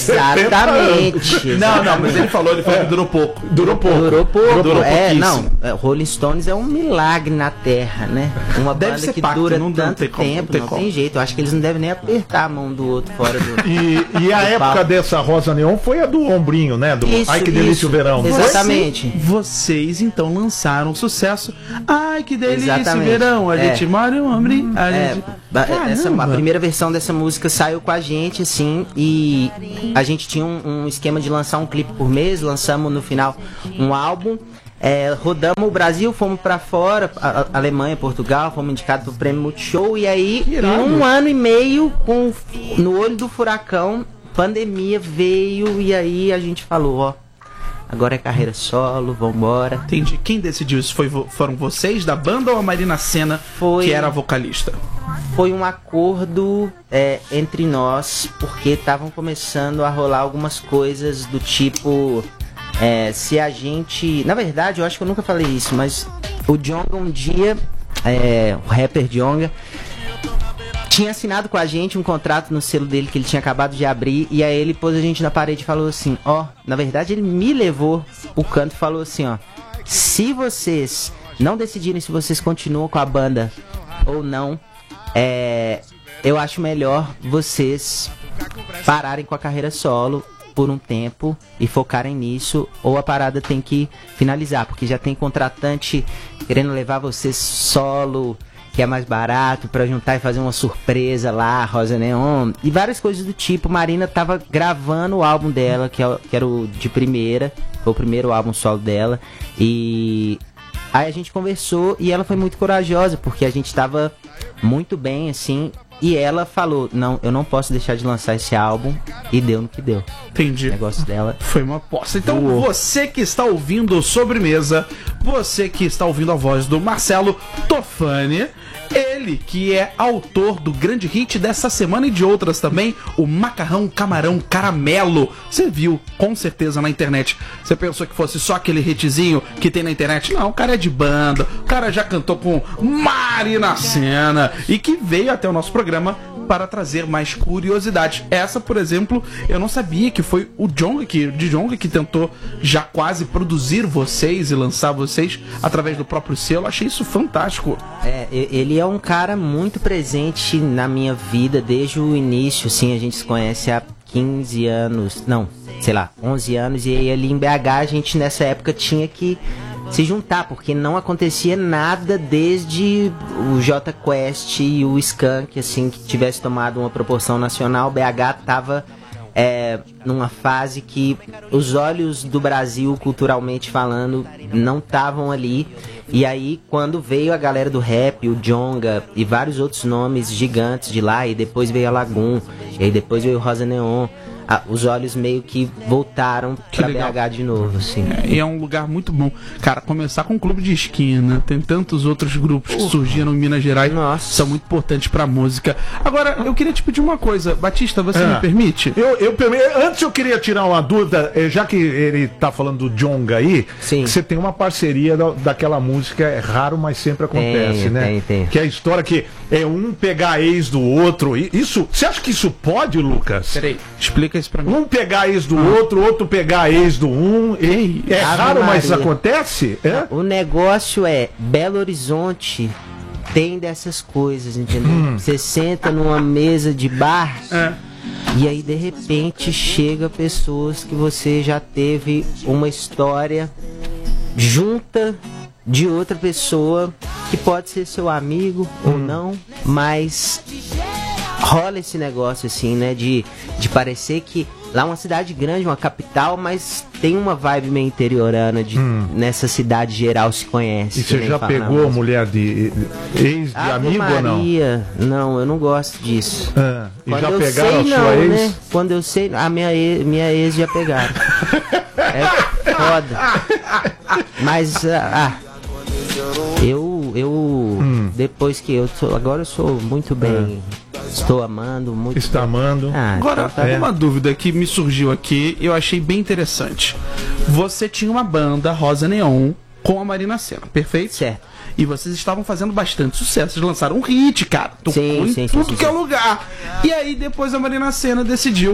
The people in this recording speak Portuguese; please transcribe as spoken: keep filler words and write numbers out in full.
Exatamente. Não, não, mas ele falou, ele falou que durou pouco. Durou pouco. Durou pouco. Durou é, não. Rolling Stones é um milagre na Terra, né? Uma Deve banda ser que pacto, dura não tanto tem como, tempo, não tem não como. tem jeito. Eu acho que eles não devem nem apertar a mão do outro fora do. E, e a do época palco. dessa Rosa Neon foi a do ombrinho, né? Do Isso, Ai que delícia isso. o verão. Exatamente. Vocês então lançaram o sucesso. Ai, que delícia, Exatamente. verão. A É. gente mora em um ombrinho. A É, gente... ba- essa, a Caramba. primeira versão dessa música saiu com a gente, assim, e a gente tinha um, um esquema de lançar um clipe por mês, lançamos no final um álbum, é, rodamos o Brasil, fomos pra fora, a, a Alemanha, Portugal, fomos indicados pro Prêmio Multishow, e aí, em um ano e meio, com, no olho do furacão, pandemia veio, e aí a gente falou, ó, agora é carreira solo, vambora. Entendi. Quem decidiu isso? Foi, vo- foram vocês da banda ou a Marina Sena, Foi. que era a vocalista? Foi um acordo é, entre nós, porque estavam começando a rolar algumas coisas do tipo, é, se a gente... Na verdade, eu acho que eu nunca falei isso, mas o Djonga um dia, é, o rapper Djonga, tinha assinado com a gente um contrato no selo dele que ele tinha acabado de abrir, e aí ele pôs a gente na parede e falou assim, ó, na verdade ele me levou o canto e falou assim, ó, se vocês não decidirem se vocês continuam com a banda ou não, é, eu acho melhor vocês pararem com a carreira solo por um tempo e focarem nisso, ou a parada tem que finalizar, porque já tem contratante querendo levar vocês solo, que é mais barato, pra juntar e fazer uma surpresa lá, Rosa Neon, e várias coisas do tipo. Marina tava gravando o álbum dela, que, é, que era o de primeira, foi o primeiro álbum solo dela, e aí a gente conversou e ela foi muito corajosa, porque a gente tava muito bem, assim, e ela falou, não, eu não posso deixar de lançar esse álbum, e deu no que deu. Entendi. O negócio dela Foi uma aposta. Então, Uou. você que está ouvindo o Sobremesa, você que está ouvindo a voz do Marcelo Tofani, ele que é autor do grande hit dessa semana e de outras também, o Macarrão Camarão Caramelo. Você viu, com certeza, na internet. Você pensou que fosse só aquele hitzinho que tem na internet? Não, o cara é de banda, o cara já cantou com Marina Sena e que veio até o nosso programa para trazer mais curiosidades. Essa, por exemplo, eu não sabia que foi o Djonga que, de Djonga que tentou já quase produzir vocês e lançar vocês através do próprio selo. Achei isso fantástico. É, e- ele é um cara muito presente na minha vida desde o início, assim, a gente se conhece há quinze anos, não, sei lá, onze anos, e aí ali em B H a gente nessa época tinha que se juntar, porque não acontecia nada desde o J Quest e o Skank, assim, que tivesse tomado uma proporção nacional. B H tava é, numa fase que os olhos do Brasil, culturalmente falando, não estavam ali. E aí, quando veio a galera do rap, o Djonga e vários outros nomes gigantes de lá, e depois veio a Lagoon, e aí depois veio o Rosa Neon, a, os olhos meio que voltaram Que pra legal. B H de novo, assim. É, e é um lugar muito bom. Cara, começar com o Clube de Esquina, tem tantos outros grupos que surgiram em Minas Gerais, Nossa. são muito importantes pra música. Agora, eu queria te pedir uma coisa, Batista, você Ah. me permite? Eu, eu, permi- antes eu queria tirar uma dúvida, eh, já que ele tá falando do Djonga aí, Sim. que você tem uma parceria da, daquela música, é raro, mas sempre acontece, Tenho, né? tenho, tenho. Que é a história que é um pegar a ex do outro. E Isso, você acha que isso pode, Lucas? Peraí, explica isso pra mim. Um pegar a ex do outro, outro pegar a ex do um. E- é Ave raro, mas Maria. acontece? É? O negócio é, Belo Horizonte tem dessas coisas, entendeu? Você senta numa mesa de bar É. e aí de repente chega pessoas que você já teve uma história junta de outra pessoa que pode ser seu amigo ou não, mas rola esse negócio assim, né, de, de parecer que lá é uma cidade grande, uma capital, mas tem uma vibe meio interiorana de nessa cidade geral se conhece. E que você nem já fala na pegou a música. mulher de ex de Ave amigo ou não? Maria, não, eu não gosto disso. Ah, e Quando já eu pegaram sei, a sua não, ex? né? Quando eu sei, a minha ex, minha ex já pegaram. É foda. Mas, ah, eu, eu, Hum. depois que eu sou, agora eu sou muito bem, estou amando muito. Está amando. Ah, Agora, então tá é. uma dúvida que me surgiu aqui, eu achei bem interessante. Você tinha uma banda, Rosa Neon, com a Marina Sena, perfeito? certo. E vocês estavam fazendo bastante sucesso. Vocês lançaram um hit, cara. Tocou Sim, em sim, sim, tudo sim, que é sim. lugar. E aí depois a Marina Sena decidiu